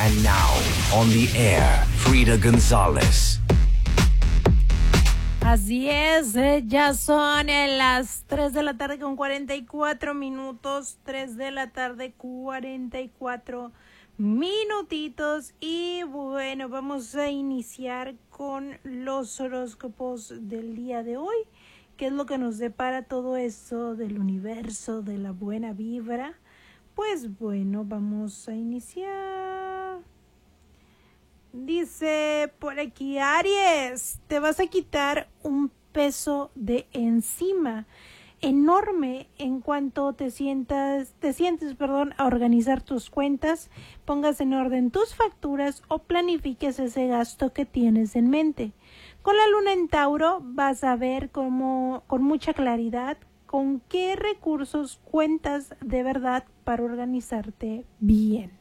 And now, on the air, Frida González. Así es, ya son las 3 de la tarde con 44 minutos, 3 de la tarde 44 minutitos y bueno, vamos a iniciar con los horóscopos del día de hoy, que es lo que nos depara todo esto del universo, de la buena vibra. Pues bueno, vamos a iniciar. Dice por aquí, Aries, te vas a quitar un peso de encima enorme en cuanto te sientes, a organizar tus cuentas, pongas en orden tus facturas o planifiques ese gasto que tienes en mente. Con la luna en Tauro vas a ver con mucha claridad con qué recursos cuentas de verdad para organizarte bien.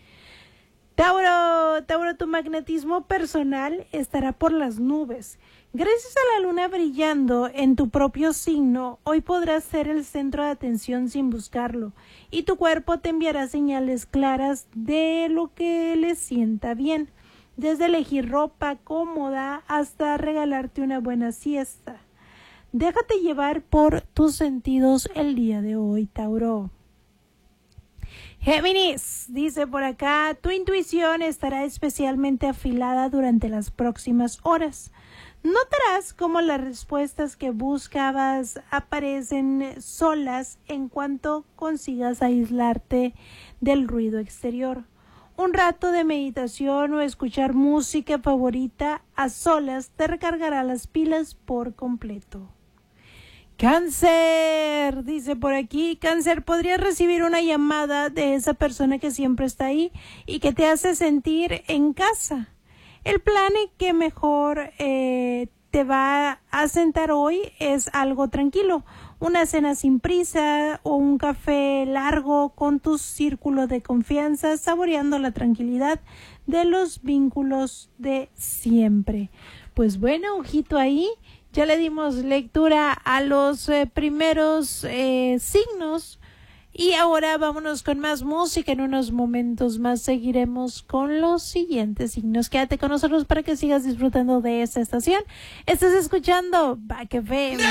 Tauro, tu magnetismo personal estará por las nubes. Gracias a la luna brillando en tu propio signo, hoy podrás ser el centro de atención sin buscarlo, y tu cuerpo te enviará señales claras de lo que le sienta bien, desde elegir ropa cómoda hasta regalarte una buena siesta. Déjate llevar por tus sentidos el día de hoy, Tauro. Géminis, dice por acá, tu intuición estará especialmente afilada durante las próximas horas. Notarás cómo las respuestas que buscabas aparecen solas en cuanto consigas aislarte del ruido exterior. Un rato de meditación o escuchar música favorita a solas te recargará las pilas por completo. Cáncer, dice por aquí, Cáncer, podrías recibir una llamada de esa persona que siempre está ahí y que te hace sentir en casa. El plan que mejor te va a sentar hoy es algo tranquilo, una cena sin prisa o un café largo con tu círculo de confianza, saboreando la tranquilidad de los vínculos de siempre. Pues bueno, ojito ahí. Ya le dimos lectura a los primeros signos y ahora vámonos con más música. En unos momentos más seguiremos con los siguientes signos. Quédate con nosotros para que sigas disfrutando de esta estación. Estás escuchando Back FM.